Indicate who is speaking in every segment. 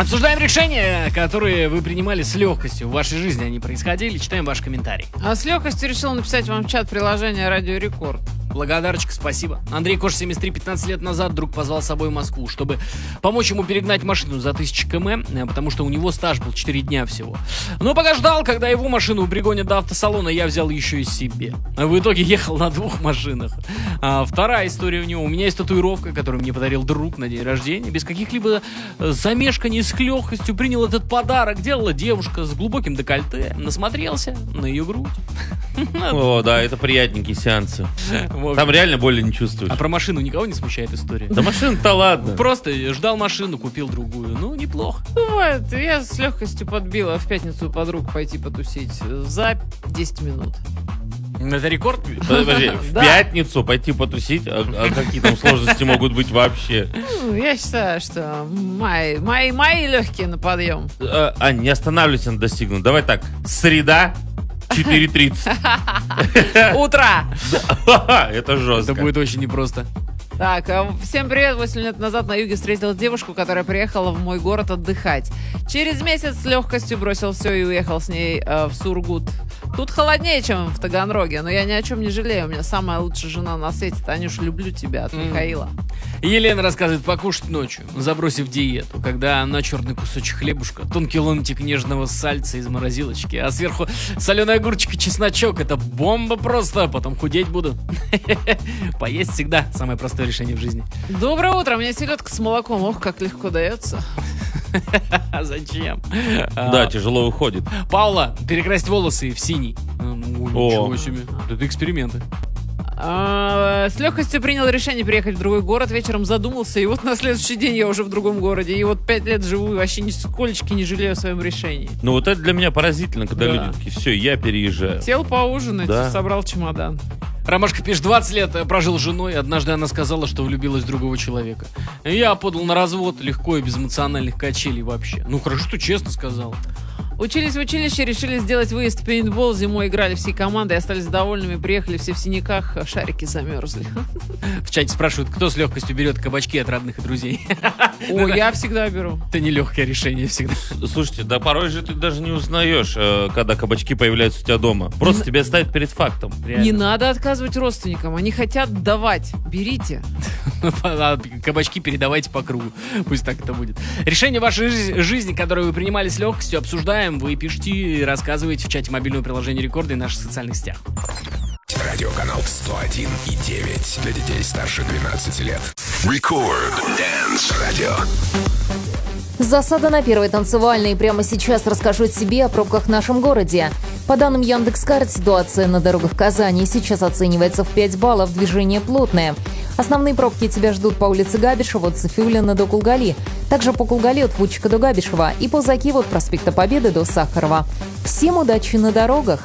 Speaker 1: Обсуждаем решения, которые вы принимали с легкостью. В вашей жизни они происходили. Читаем ваши комментарии.
Speaker 2: А с легкостью решил написать вам в чат приложение «Радио Рекорд».
Speaker 1: Благодарочка, спасибо. Андрей Кош, 73, 15 лет назад друг позвал с собой в Москву, чтобы помочь ему перегнать машину за 1000 км, потому что у него стаж был 4 дня всего. Но пока ждал, когда его машину пригонят до автосалона, я взял еще и себе. В итоге ехал на 2 машинах. Вторая история у него. У меня есть татуировка, которую мне подарил друг на день рождения. Без каких-либо замешканий, с легкостью принял этот подарок. Делала девушка с глубоким декольте. Насмотрелся на ее грудь.
Speaker 3: О, да, это приятненькие сеансы. Там реально боли не чувствуешь.
Speaker 1: А про машину никого не смущает история?
Speaker 3: Да машина-то ладно.
Speaker 1: Просто ждал машину, купил другую. Ну, неплохо.
Speaker 2: Бывает, я с легкостью подбила в пятницу подруг пойти потусить за 10 минут.
Speaker 1: Это рекорд?
Speaker 3: Подожди, в пятницу пойти потусить? А какие там сложности могут быть вообще?
Speaker 2: Я считаю, что мои легкие на подъем.
Speaker 3: Ань, не останавливайся на достигнутом. Давай так, среда, 4:30.
Speaker 2: Утро!
Speaker 3: Это жестко.
Speaker 1: Это будет очень непросто.
Speaker 2: Так, всем привет. 8 лет назад на юге встретил девушку, которая приехала в мой город отдыхать. Через месяц с легкостью бросил все и уехал с ней в Сургут. Тут холоднее, чем в Таганроге, но я ни о чем не жалею. У меня самая лучшая жена на свете. Танюша, люблю тебя, от Михаила.
Speaker 1: Елена рассказывает: покушать ночью, забросив диету, когда на черный кусочек хлебушка, тонкий ломтик нежного сальца из морозилочки, а сверху соленый огурчик и чесночок. Это бомба просто, потом худеть буду. Поесть всегда самое простое решение в жизни.
Speaker 2: Доброе утро, мне селедка с молоком. Ох, как легко дается.
Speaker 1: А зачем?
Speaker 3: Да, тяжело выходит.
Speaker 1: Паула, перекрасить волосы в синий. Ничего себе. Это эксперименты.
Speaker 2: С легкостью принял решение переехать в другой город. Вечером задумался, и вот на следующий день я уже в другом городе. И вот 5 лет живу и вообще нисколечки не жалею о своем решении.
Speaker 3: Ну вот это для меня поразительно, когда люди такие: все, я переезжаю.
Speaker 2: Сел поужинать, собрал чемодан.
Speaker 1: Ромашка пишет: 20 лет прожил с женой. Однажды она сказала, что влюбилась в другого человека. Я подал на развод легко и без эмоциональных качелей вообще. Ну хорошо, что честно сказал.
Speaker 2: Учились в училище, решили сделать выезд в пейнтбол. Зимой играли всей командой, остались довольными. Приехали все в синяках, шарики замерзли.
Speaker 1: В чате спрашивают, кто с легкостью берет кабачки от родных и друзей.
Speaker 2: О, я всегда беру.
Speaker 1: Это нелегкое решение всегда.
Speaker 3: Слушайте, да порой же ты даже не узнаешь, когда кабачки появляются у тебя дома. Просто тебя ставят перед фактом.
Speaker 2: Не надо отказывать родственникам, они хотят давать. Берите.
Speaker 1: Кабачки передавайте по кругу. Пусть так это будет. Решение вашей жизни, которое вы принимали с легкостью, обсуждаем. Вы пишите и рассказывайте в чате мобильного приложения Рекорда и наших социальных сетях.
Speaker 4: Радиоканал 101,9 для детей старше 12 лет. Рекорд Dance Radio.
Speaker 5: Засада на первой танцевальной. Прямо сейчас расскажу тебе о пробках в нашем городе. По данным Яндекс.Карт, ситуация на дорогах Казани сейчас оценивается в 5 баллов, движение плотное. Основные пробки тебя ждут по улице Габишева от Софиуллина до Кулгали, также по Кулгали от Фудчика до Габишева и по Закиву от проспекта Победы до Сахарова. Всем удачи на дорогах!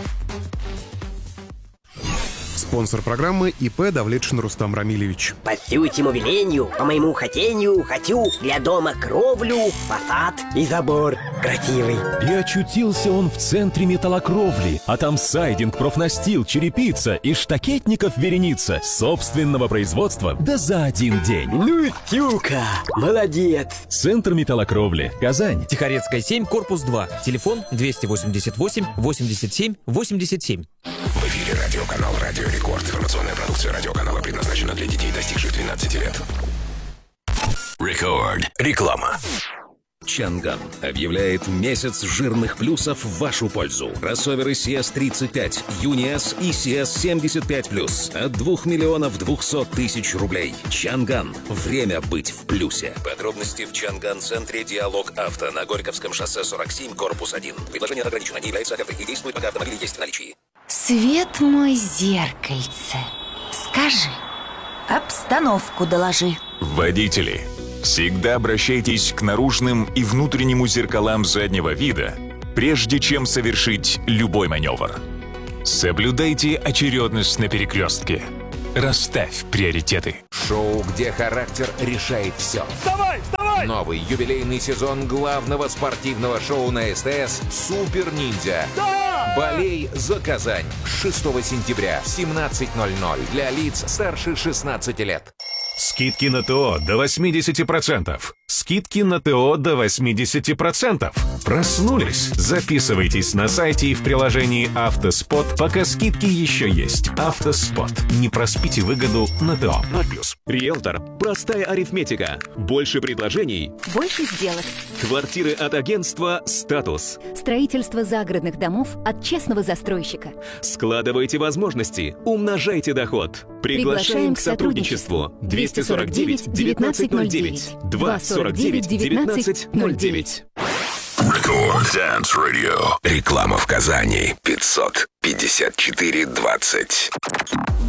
Speaker 6: Спонсор программы ИП Давлетшин Рустам Рамилевич.
Speaker 7: По сютему велению, по моему хотению, хочу для дома кровлю, фасад и забор красивый.
Speaker 8: И очутился он в центре металлокровли, а там сайдинг, профнастил, черепица и штакетников вереница собственного производства, да за один день.
Speaker 7: Ну, тюка, молодец.
Speaker 8: Центр металлокровли, Казань.
Speaker 9: Тихорецкая 7, корпус 2. Телефон 288 87 87.
Speaker 4: В эфире радиоканал «Радио Рекорд». Информационная продукция радиоканала предназначена для детей, достигших 12 лет. Рекорд. Реклама.
Speaker 10: Чанган объявляет месяц жирных плюсов в вашу пользу. Кроссоверы CS35, Юниас и CS75+. От 2 миллионов 200 тысяч рублей. Чанган. Время быть в плюсе. Подробности в Чанган-центре «Диалог Авто» на Горьковском шоссе 47, корпус 1. Предложение ограничено, не является офертой и действует, пока автомобиль есть в наличии.
Speaker 11: Свет мой зеркальце, скажи, обстановку доложи.
Speaker 12: Водители, всегда обращайтесь к наружным и внутреннему зеркалам заднего вида, прежде чем совершить любой маневр. Соблюдайте очередность на перекрестке. Расставь приоритеты.
Speaker 13: Шоу, где характер решает все.
Speaker 14: Вставай, вставай!
Speaker 13: Новый юбилейный сезон главного спортивного шоу на СТС «Супер Ниндзя».
Speaker 14: Да!
Speaker 13: Болей за Казань. 6 сентября в 17:00 для лиц старше 16 лет.
Speaker 12: Скидки на ТО до 80%.
Speaker 14: Скидки на ТО до 80%. Проснулись? Записывайтесь на сайте и в приложении «Автоспот», пока скидки еще есть. «Автоспот». Не проспите выгоду на ТО. 0+.
Speaker 8: Риэлтор. Простая арифметика. Больше предложений.
Speaker 15: Больше сделок.
Speaker 8: Квартиры от агентства «Статус».
Speaker 15: Строительство загородных домов от честного застройщика.
Speaker 8: Складывайте возможности. Умножайте доход. Приглашаем к сотрудничеству. 249 1909. 249 1909.
Speaker 4: Рекорд Dance Radio. Реклама в Казани. 554-20.